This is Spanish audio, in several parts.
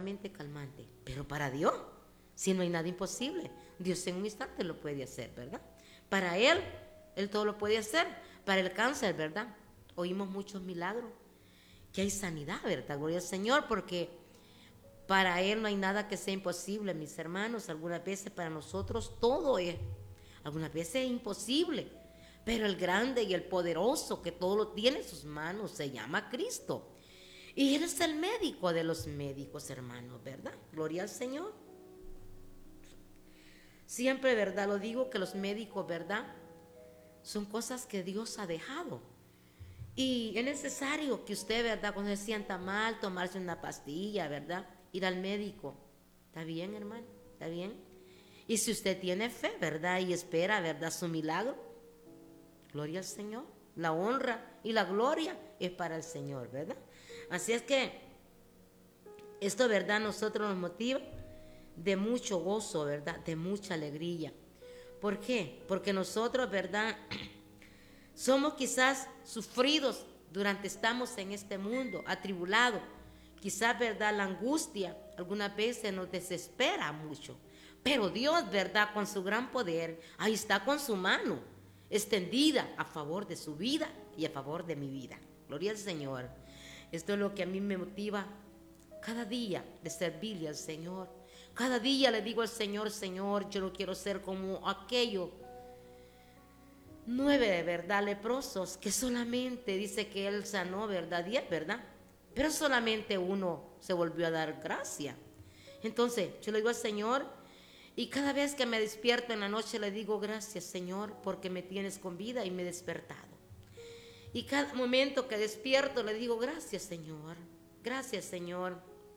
solamente calmante. Pero para Dios, si no hay nada imposible, Dios en un instante lo puede hacer, ¿verdad? Para Él todo lo puede hacer. Para el cáncer, ¿verdad? Oímos muchos milagros, que hay sanidad, ¿verdad? Gloria al Señor, porque para Él no hay nada que sea imposible, mis hermanos. Algunas veces para nosotros todo es, algunas veces es imposible, pero el grande y el poderoso que todo lo tiene en sus manos se llama Cristo. Y Él es el médico de los médicos, hermanos, ¿verdad? Gloria al Señor. Siempre, ¿verdad? Lo digo que los médicos, ¿verdad? Son cosas que Dios ha dejado. Y es necesario que usted, ¿verdad? Cuando se sienta mal, tomarse una pastilla, ¿verdad? Ir al médico. ¿Está bien, hermano? ¿Está bien? Y si usted tiene fe, ¿verdad? Y espera, ¿verdad? Su milagro. Gloria al Señor. La honra y la gloria es para el Señor, ¿verdad? Así es que esto, ¿verdad? Nosotros nos motiva de mucho gozo, ¿verdad? De mucha alegría. ¿Por qué? Porque nosotros, ¿verdad? Somos quizás sufridos durante estamos en este mundo, atribulados. Quizás, ¿verdad? La angustia algunas veces nos desespera mucho. Pero Dios, ¿verdad? Con su gran poder, ahí está con su mano extendida a favor de su vida y a favor de mi vida. Gloria al Señor. Esto es lo que a mí me motiva cada día de servirle al Señor. Cada día le digo al Señor, Señor, yo no quiero ser como aquellos 9, ¿verdad? Leprosos, que solamente dice que Él sanó, ¿verdad? 10, ¿verdad? Pero solamente uno se volvió a dar gracia. Entonces, yo le digo al Señor, y cada vez que me despierto en la noche le digo, gracias, Señor, porque me tienes con vida y me he despertado. Y cada momento que despierto le digo, gracias, Señor,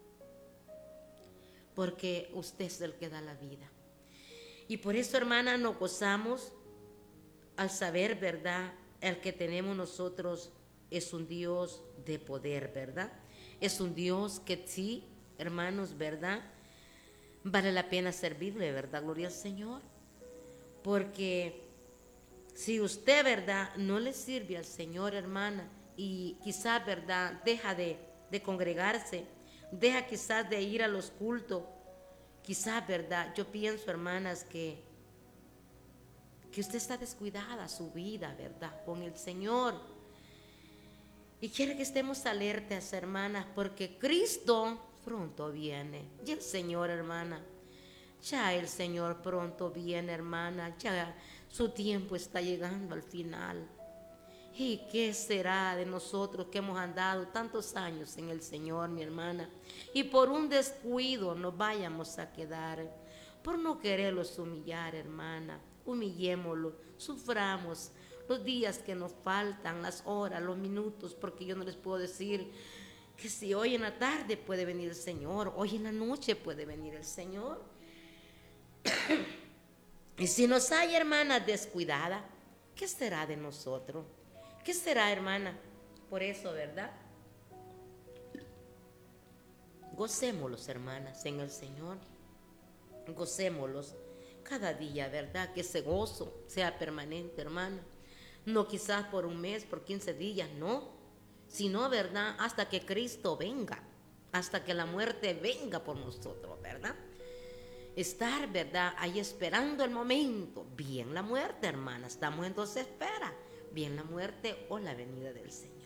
porque usted es el que da la vida. Y por eso, hermana, nos gozamos al saber, ¿verdad? El que tenemos nosotros es un Dios de poder, ¿verdad? Es un Dios que sí, hermanos, ¿verdad? Vale la pena servirle, ¿verdad? Gloria al Señor. Porque si usted, ¿verdad? No le sirve al Señor, hermana, y quizás, ¿verdad? Deja de congregarse, deja quizás de ir a los cultos, quizás, ¿verdad? Yo pienso, hermanas, que usted está descuidada su vida, ¿verdad? Con el Señor. Y quiere que estemos alertas, hermanas, porque Cristo pronto viene. Y el Señor, hermana, ya el Señor pronto viene, hermana. Ya su tiempo está llegando al final. ¿Y qué será de nosotros que hemos andado tantos años en el Señor, mi hermana? Y por un descuido nos vayamos a quedar, por no quererlos humillar, hermana. Humillémoslo, suframos los días que nos faltan, las horas, los minutos, porque yo no les puedo decir que si hoy en la tarde puede venir el Señor, hoy en la noche puede venir el Señor. Y si nos hay, hermana, descuidada, ¿qué será de nosotros? ¿Qué será, hermana? Por eso, ¿verdad? Gocémoslos, hermanas, en el Señor. Gocémoslos cada día, ¿verdad? Que ese gozo sea permanente, hermana. No quizás por un mes, por 15 días, no. Sino, ¿verdad? Hasta que Cristo venga. Hasta que la muerte venga por nosotros, ¿verdad? Estar, ¿verdad? Ahí esperando el momento. Bien la muerte, hermana. Estamos entonces espera. Bien la muerte o la venida del Señor.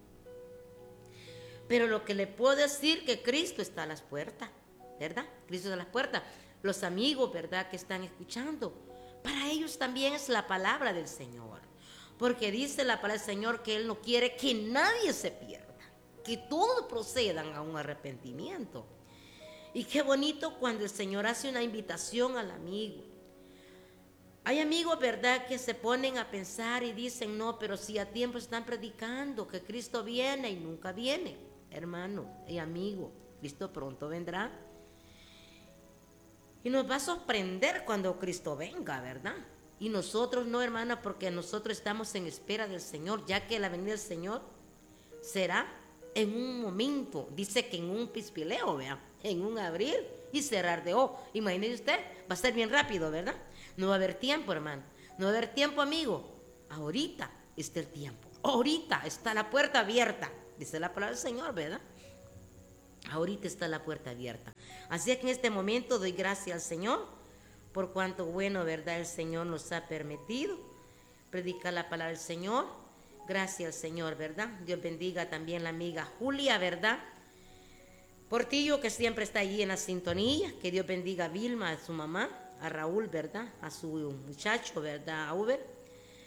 Pero lo que le puedo decir que Cristo está a las puertas, ¿verdad? Cristo está a las puertas. Los amigos, ¿verdad? Que están escuchando. Para ellos también es la palabra del Señor. Porque dice la palabra del Señor que Él no quiere que nadie se pierda. Que todos procedan a un arrepentimiento. Y qué bonito cuando el Señor hace una invitación al amigo. Hay amigos, ¿verdad?, que se ponen a pensar y dicen, no, pero si a tiempo están predicando que Cristo viene y nunca viene. Hermano y amigo, Cristo pronto vendrá. Y nos va a sorprender cuando Cristo venga, ¿verdad? Y nosotros no, hermana, porque nosotros estamos en espera del Señor, ya que la venida del Señor será en un momento, dice que en un pispileo, vea, en un abrir y cerrar de ojos. Imagínese usted, va a ser bien rápido, ¿verdad? No va a haber tiempo, hermano. No va a haber tiempo, amigo. Ahorita está el tiempo. Ahorita está la puerta abierta, dice la palabra del Señor, ¿verdad? Ahorita está la puerta abierta. Así es que en este momento doy gracias al Señor por cuanto bueno, ¿verdad? El Señor nos ha permitido predicar la palabra del Señor. Gracias al Señor, ¿verdad? Dios bendiga también la amiga Julia, ¿verdad? Portillo, que siempre está allí en la sintonía. Que Dios bendiga a Vilma, a su mamá, a Raúl, ¿verdad? A su muchacho, ¿verdad? A Uber.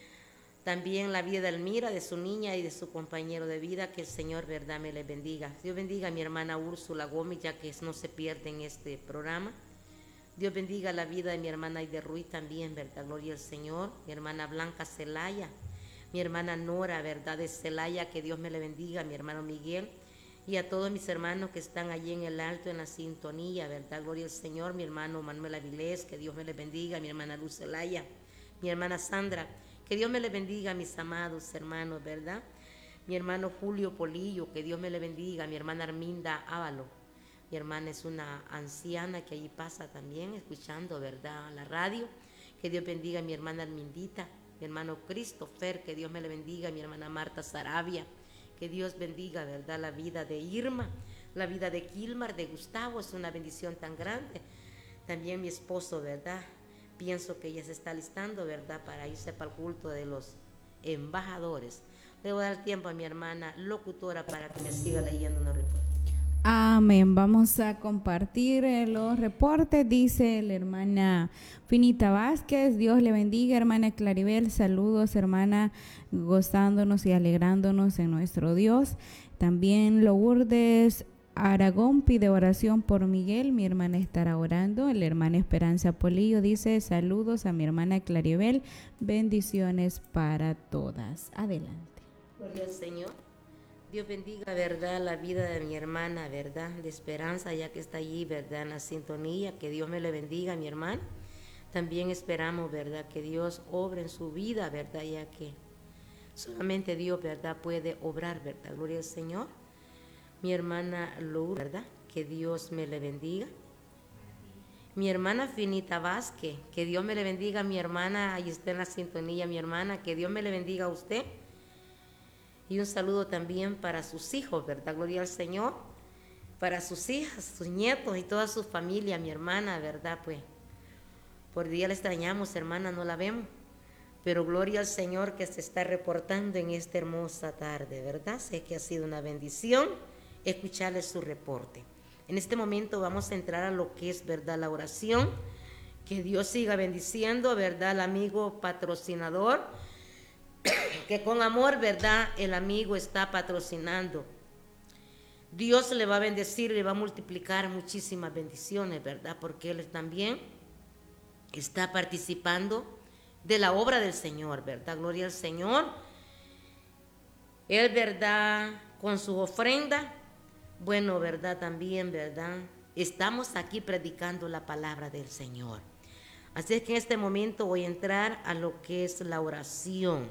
También la vida de Elmira, de su niña y de su compañero de vida. Que el Señor, ¿verdad?, me les bendiga. Dios bendiga a mi hermana Úrsula Gómez, ya que no se pierde en este programa. Dios bendiga la vida de mi hermana Aide Ruiz también, ¿verdad? Gloria al Señor. Mi hermana Blanca Celaya, mi hermana Nora, ¿verdad?, de Celaya, que Dios me le bendiga. Mi hermano Miguel y a todos mis hermanos que están allí en el alto, en la sintonía, ¿verdad? Gloria al Señor. Mi hermano Manuel Avilés, que Dios me le bendiga. Mi hermana Luz Celaya, mi hermana Sandra, que Dios me le bendiga, mis amados hermanos, ¿verdad? Mi hermano Julio Polillo, que Dios me le bendiga. Mi hermana Arminda Ávalo, mi hermana es una anciana que allí pasa también escuchando, ¿verdad?, la radio. Que Dios bendiga a mi hermana Armindita, mi hermano Christopher, que Dios me le bendiga. Mi hermana Marta Sarabia, que Dios bendiga, ¿verdad?, la vida de Irma, la vida de Kilmar, de Gustavo. Es una bendición tan grande. También mi esposo, ¿verdad? Pienso que ella se está listando, ¿verdad?, para irse para el culto de los embajadores. Le voy a dar tiempo a mi hermana locutora para que me siga leyendo una reporte. Amén. Vamos a compartir los reportes. Dice la hermana Finita Vázquez: Dios le bendiga, hermana Claribel. Saludos, hermana, gozándonos y alegrándonos en nuestro Dios. También Lourdes Aragón pide oración por Miguel. Mi hermana estará orando. La hermana Esperanza Polillo dice: saludos a mi hermana Claribel. Bendiciones para todas. Adelante. Gloria al Señor. Dios bendiga, ¿verdad?, la vida de mi hermana, ¿verdad?, de Esperanza, ya que está allí, ¿verdad?, en la sintonía. Que Dios me le bendiga a mi hermana. También esperamos, ¿verdad?, que Dios obre en su vida, ¿verdad?, ya que solamente Dios, ¿verdad?, puede obrar, ¿verdad? Gloria al Señor. Mi hermana Lourdes, ¿verdad?, que Dios me le bendiga. Mi hermana Finita Vázquez, que Dios me le bendiga a mi hermana. Ahí está en la sintonía, mi hermana. Que Dios me le bendiga a usted. Y un saludo también para sus hijos, ¿verdad? Gloria al Señor. Para sus hijas, sus nietos y toda su familia, mi hermana, ¿verdad? Pues por día la extrañamos, hermana, no la vemos. Pero gloria al Señor que se está reportando en esta hermosa tarde, ¿verdad? Sé que ha sido una bendición escucharle su reporte. En este momento vamos a entrar a lo que es, ¿verdad?, la oración. Que Dios siga bendiciendo, ¿verdad?, al amigo patrocinador, que con amor, ¿verdad?, el amigo está patrocinando. Dios le va a bendecir, le va a multiplicar muchísimas bendiciones, ¿verdad?, porque él también está participando de la obra del Señor, ¿verdad? Gloria al Señor. Él, ¿verdad?, con su ofrenda, bueno, ¿verdad?, también, ¿verdad?, estamos aquí predicando la palabra del Señor. Así es que en este momento voy a entrar a lo que es la oración.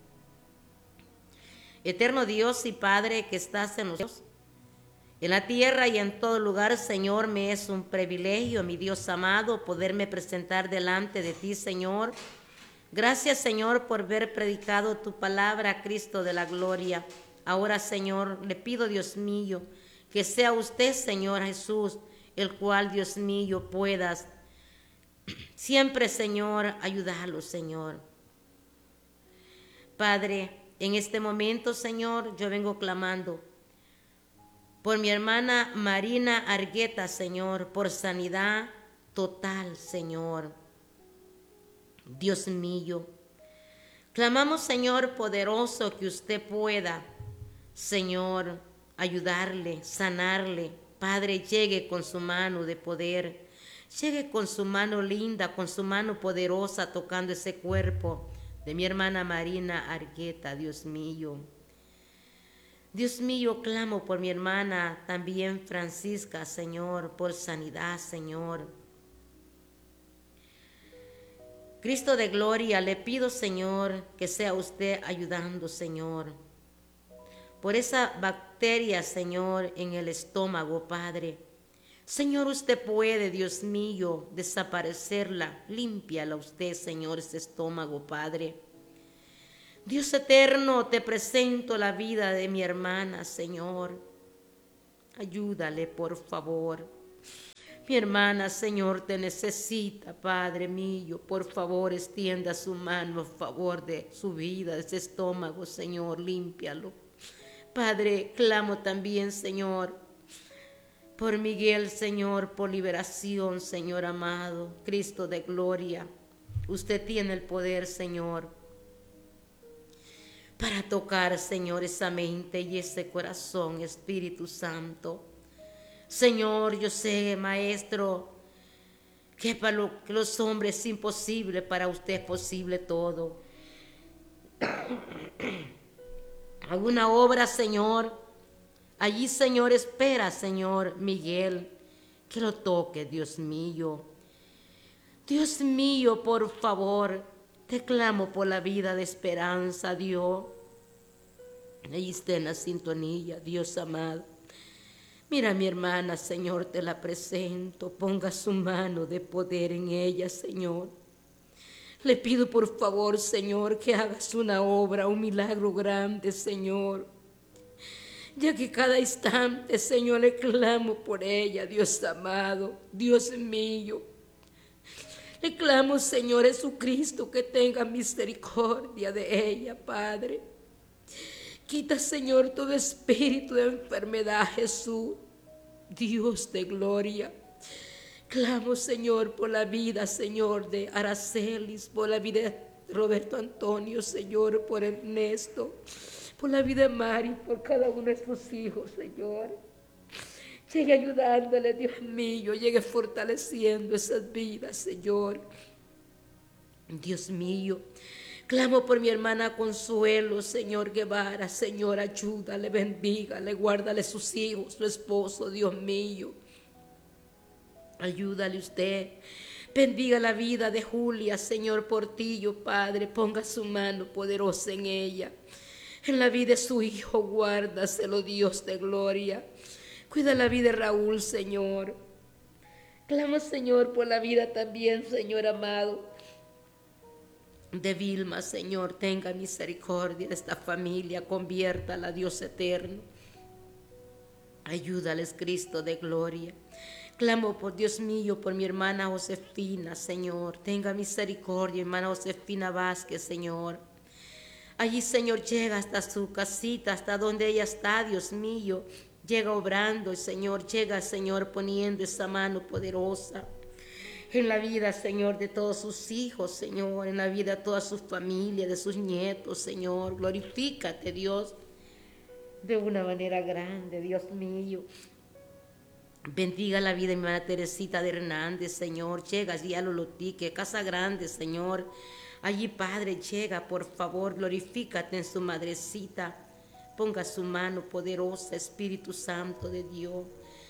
Eterno Dios y Padre que estás en los cielos, en la tierra y en todo lugar, Señor, me es un privilegio, mi Dios amado, poderme presentar delante de ti, Señor. Gracias, Señor, por haber predicado tu palabra, Cristo de la gloria. Ahora, Señor, le pido, Dios mío, que sea usted, Señor Jesús, el cual, Dios mío, puedas siempre, Señor, ayudarlo, Señor. Padre, en este momento, Señor, yo vengo clamando por mi hermana Marina Argueta, Señor, por sanidad total, Señor. Dios mío, clamamos, Señor poderoso, que usted pueda, Señor, ayudarle, sanarle. Padre, llegue con su mano de poder, llegue con su mano linda, con su mano poderosa, tocando ese cuerpo de mi hermana Marina Argueta, Dios mío. Dios mío, clamo por mi hermana también Francisca, Señor, por sanidad, Señor. Cristo de gloria, le pido, Señor, que sea usted ayudando, Señor, por esa bacteria, Señor, en el estómago, Padre. Señor, usted puede, Dios mío, desaparecerla. Límpiala usted, Señor, ese estómago, Padre. Dios eterno, te presento la vida de mi hermana, Señor. Ayúdale, por favor. Mi hermana, Señor, te necesita, Padre mío. Por favor, extienda su mano a favor de su vida, de ese estómago, Señor, límpialo. Padre, clamo también, Señor, por Miguel, Señor, por liberación, Señor amado, Cristo de gloria. Usted tiene el poder, Señor, para tocar, Señor, esa mente y ese corazón, Espíritu Santo. Señor, yo sé, Maestro, que para los hombres es imposible, para usted es posible todo. Alguna obra, Señor, allí, Señor, espera, Señor, Miguel, que lo toque, Dios mío. Dios mío, por favor, te clamo por la vida de esperanza, Dios. Ahí está en la sintonía, Dios amado. Mira a mi hermana, Señor, te la presento. Ponga su mano de poder en ella, Señor. Le pido por favor, Señor, que hagas una obra, un milagro grande, Señor. Ya que cada instante, Señor, le clamo por ella, Dios amado, Dios mío. Le clamo, Señor Jesucristo, que tenga misericordia de ella, Padre. Quita, Señor, todo espíritu de enfermedad, Jesús, Dios de gloria. Clamo, Señor, por la vida, Señor, de Aracelis, por la vida de Roberto Antonio, Señor, por Ernesto, por la vida de Mari, por cada uno de sus hijos, Señor. Llegue ayudándole, Dios mío, llegue fortaleciendo esas vidas, Señor. Dios mío, clamo por mi hermana Consuelo, Señor Guevara, Señor, ayúdale, bendígale, guárdale sus hijos, su esposo, Dios mío. Ayúdale usted. Bendiga la vida de Julia, Señor Portillo, Padre. Ponga su mano poderosa en ella. En la vida de su hijo, guárdaselo, Dios de gloria. Cuida la vida de Raúl, Señor. Clamo, Señor, por la vida también, Señor amado, de Vilma, Señor. Tenga misericordia de esta familia. Conviértala, Dios eterno. Ayúdales, Cristo de gloria. Clamo por Dios mío, por mi hermana Josefina, Señor. Tenga misericordia, hermana Josefina Vázquez, Señor. Allí, Señor, llega hasta su casita, hasta donde ella está, Dios mío. Llega obrando, Señor. Llega, Señor, poniendo esa mano poderosa en la vida, Señor, de todos sus hijos, Señor. En la vida de toda su familia, de sus nietos, Señor. Glorifícate, Dios, de una manera grande, Dios mío. Bendiga la vida de mi hermana Teresita de Hernández, Señor. Llega allí a Lolotique, Casa Grande, Señor. Allí, Padre, llega, por favor, glorifícate en su madrecita. Ponga su mano poderosa, Espíritu Santo de Dios.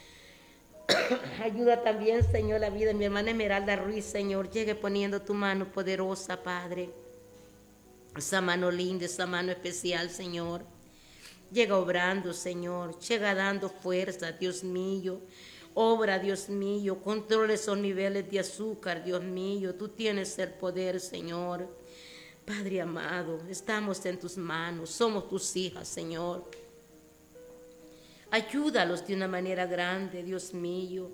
Ayuda también, Señor, la vida de mi hermana Esmeralda Ruiz, Señor. Llegue poniendo tu mano poderosa, Padre. Esa mano linda, esa mano especial, Señor. Llega obrando, Señor. Llega dando fuerza, Dios mío. Obra, Dios mío. Controla esos niveles de azúcar, Dios mío. Tú tienes el poder, Señor. Padre amado, estamos en tus manos. Somos tus hijas, Señor. Ayúdalos de una manera grande, Dios mío.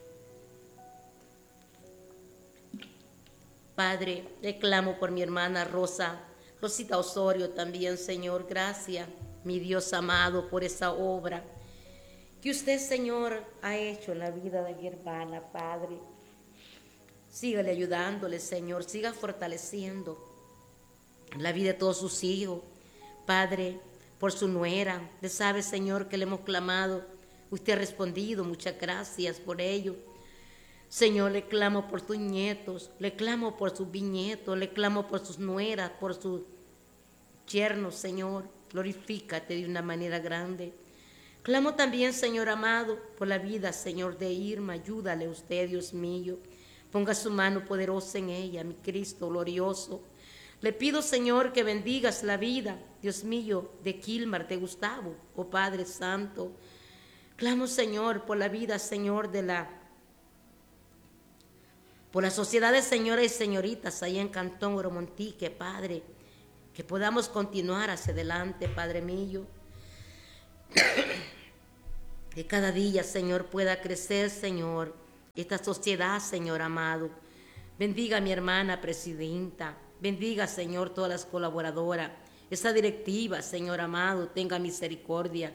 Padre, le clamo por mi hermana Rosita Osorio también, Señor. Gracias, mi Dios amado, por esa obra que usted, Señor, ha hecho en la vida de mi hermana, Padre. Sígale ayudándole, Señor. Siga fortaleciendo la vida de todos sus hijos, Padre. Por su nuera, le sabe, Señor, que le hemos clamado. Usted ha respondido, muchas gracias por ello. Señor, le clamo por sus nietos, le clamo por sus bisnietos, le clamo por sus nueras, por sus yernos, Señor. Glorifícate de una manera grande. Clamo también, Señor amado, por la vida, Señor, de Irma. Ayúdale usted, Dios mío. Ponga su mano poderosa en ella, mi Cristo glorioso. Le pido, Señor, que bendigas la vida, Dios mío, de Kilmar, de Gustavo, oh Padre Santo. Clamo, Señor, por la vida, Señor, por la sociedad de señoras y señoritas allá en Cantón Oromontique, Padre, que podamos continuar hacia adelante, Padre mío. Que cada día, Señor, pueda crecer, Señor, esta sociedad, Señor amado. Bendiga a mi hermana presidenta. Bendiga, Señor, todas las colaboradoras. Esa directiva, Señor amado, tenga misericordia.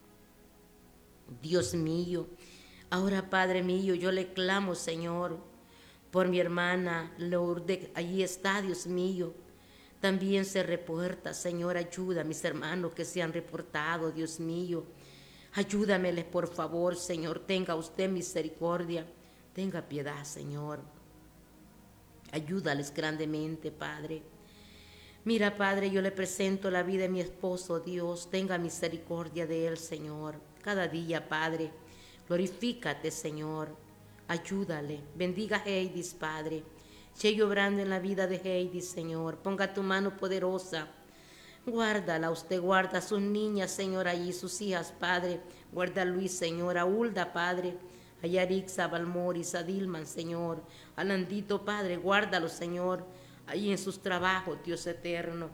Dios mío. Ahora, Padre mío, yo le clamo, Señor, por mi hermana Lourdes. Allí está, Dios mío. También se reporta, Señor, ayuda a mis hermanos que se han reportado, Dios mío. Ayúdameles, por favor, Señor. Tenga usted misericordia. Tenga piedad, Señor. Ayúdales grandemente, Padre. Mira, Padre, yo le presento la vida de mi esposo, Dios. Tenga misericordia de él, Señor. Cada día, Padre, glorifícate, Señor. Ayúdale. Bendiga a Heidis, Padre. Sigue obrando en la vida de Heidis, Señor. Ponga tu mano poderosa. Guárdala, usted guarda a sus niñas, Señor, allí, sus hijas, Padre. Guarda a Luis, Señor, a Hulda, Padre. A Yarixa, a Balmoris, a Dilman, Señor. A Landito, Padre, guárdalo, Señor, allí en sus trabajos, Dios eterno.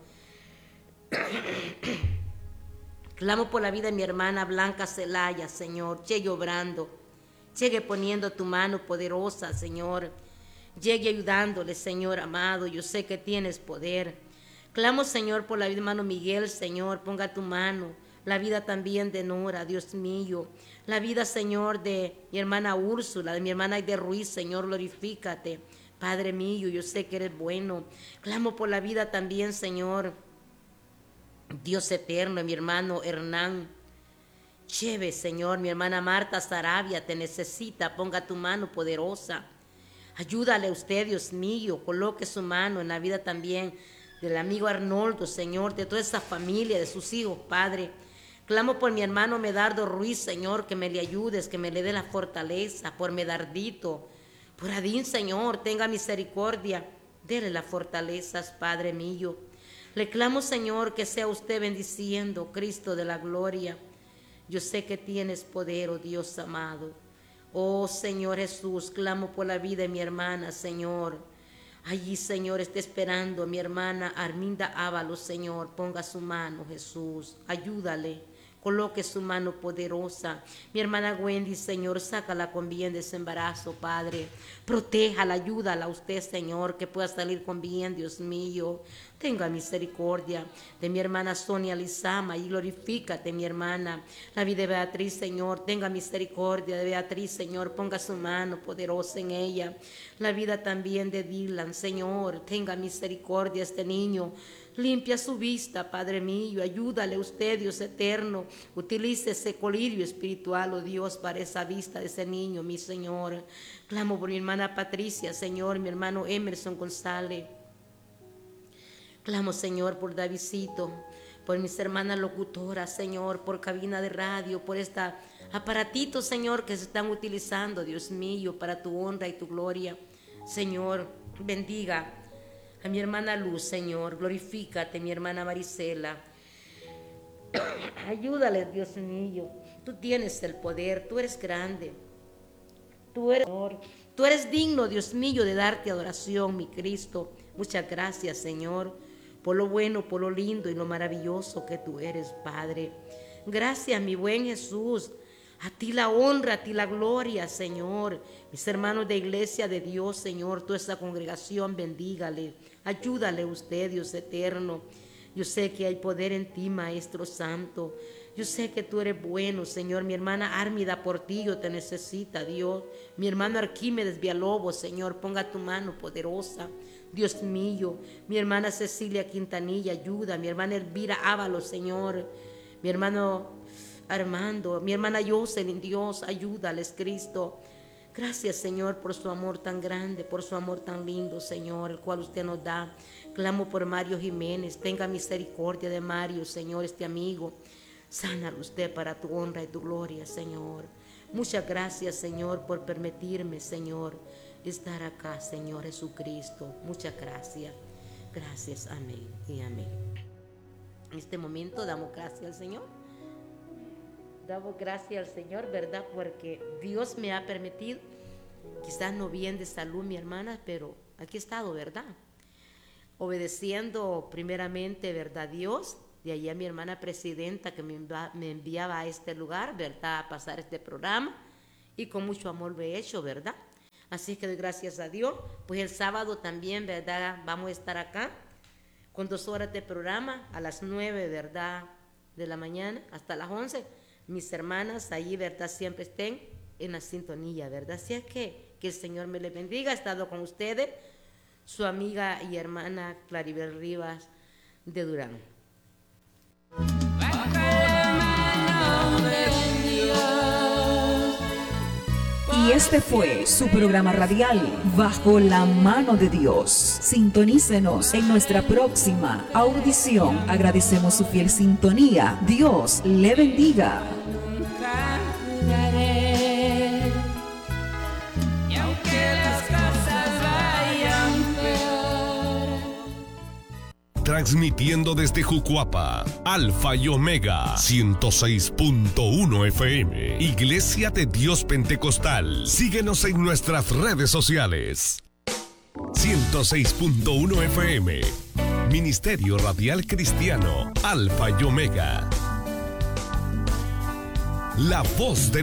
Clamo por la vida de mi hermana Blanca Celaya, Señor. Llegue obrando. Llegue poniendo tu mano poderosa, Señor. Llegue ayudándole, Señor amado. Yo sé que tienes poder. Clamo, Señor, por la vida de hermano Miguel, Señor. Ponga tu mano. La vida también de Nora, Dios mío. La vida, Señor, de mi hermana Úrsula, de mi hermana Aide Ruiz, Señor, glorifícate. Padre mío, yo sé que eres bueno. Clamo por la vida también, Señor, Dios eterno, de mi hermano Hernán. Lleve, Señor, mi hermana Marta Sarabia te necesita. Ponga tu mano poderosa. Ayúdale a usted, Dios mío. Coloque su mano en la vida también del amigo Arnoldo, Señor, de toda esa familia, de sus hijos, Padre. Clamo por mi hermano Medardo Ruiz, Señor, que me le ayudes, que me le dé la fortaleza. Por Medardito, por Adín, Señor, tenga misericordia. Dele las fortalezas, Padre mío. Le clamo, Señor, que sea usted bendiciendo, Cristo de la gloria. Yo sé que tienes poder, oh Dios amado. Oh Señor Jesús, clamo por la vida de mi hermana, Señor. Allí, Señor, está esperando mi hermana Arminda Ábalos, Señor. Ponga su mano, Jesús. Ayúdale. Coloque su mano poderosa. Mi hermana Wendy, Señor, sácala con bien de ese embarazo, Padre. Protéjala, ayúdala a usted, Señor, que pueda salir con bien, Dios mío. Tenga misericordia de mi hermana Sonia Lizama y glorifícate, mi hermana. La vida de Beatriz, Señor, tenga misericordia de Beatriz, Señor. Ponga su mano poderosa en ella. La vida también de Dylan, Señor, tenga misericordia a este niño. Limpia su vista, Padre mío, ayúdale usted, Dios eterno. Utilice ese colirio espiritual, oh Dios, para esa vista de ese niño, mi Señor. Clamo por mi hermana Patricia, Señor, mi hermano Emerson González. Clamo, Señor, por Davidcito, por mis hermanas locutoras, Señor, por cabina de radio, por este aparatito, Señor, que se están utilizando, Dios mío, para tu honra y tu gloria. Señor, bendiga a mi hermana Luz, Señor, glorifícate, mi hermana Marisela. Ayúdale, Dios mío. Tú tienes el poder, tú eres grande. Tú eres, Señor, tú eres digno, Dios mío, de darte adoración, mi Cristo. Muchas gracias, Señor, por lo bueno, por lo lindo y lo maravilloso que tú eres, Padre. Gracias, mi buen Jesús. A ti la honra, a ti la gloria, Señor. Mis hermanos de iglesia de Dios, Señor, toda esa congregación, bendígale. Ayúdale usted, Dios eterno. Yo sé que hay poder en ti, Maestro Santo. Yo sé que tú eres bueno, Señor. Mi hermana Ármida Portillo te necesita, Dios. Mi hermano Arquímedes Villalobos, Señor, ponga tu mano poderosa. Dios mío. Mi hermana Cecilia Quintanilla, ayuda. Mi hermana Elvira Ábalos, Señor. Mi hermano Armando, mi hermana Jocelyn, Dios, ayúdales, Cristo. Gracias, Señor, por su amor tan grande, por su amor tan lindo, Señor, el cual usted nos da. Clamo por Mario Jiménez. Tenga misericordia de Mario, Señor, este amigo. Sánalo usted para tu honra y tu gloria, Señor. Muchas gracias, Señor, por permitirme, Señor, estar acá, Señor Jesucristo. Muchas gracias. Gracias, amén y amén. En este momento damos gracias al Señor. Damos gracias al Señor, ¿verdad? Porque Dios me ha permitido, quizás no bien de salud, mi hermana, pero aquí he estado, ¿verdad? Obedeciendo primeramente, ¿verdad? Dios, de allí a mi hermana presidenta que me enviaba a este lugar, ¿verdad?, a pasar este programa, y con mucho amor lo he hecho, ¿verdad? Así que doy gracias a Dios. Pues el sábado también, ¿verdad?, vamos a estar acá con 2 horas de programa a las 9, ¿verdad?, de la mañana hasta las 11. Mis hermanas allí, ¿verdad?, siempre estén en la sintonía, ¿verdad? Así es que el Señor me les bendiga. He estado con ustedes, su amiga y hermana Claribel Rivas de Durán. Y este fue su programa radial, Bajo la Mano de Dios. Sintonícenos en nuestra próxima audición. Agradecemos su fiel sintonía. Dios le bendiga. Transmitiendo desde Jucuapa, Alfa y Omega, 106.1 FM, Iglesia de Dios Pentecostal. Síguenos en nuestras redes sociales. 106.1 FM, Ministerio Radial Cristiano, Alfa y Omega. La voz de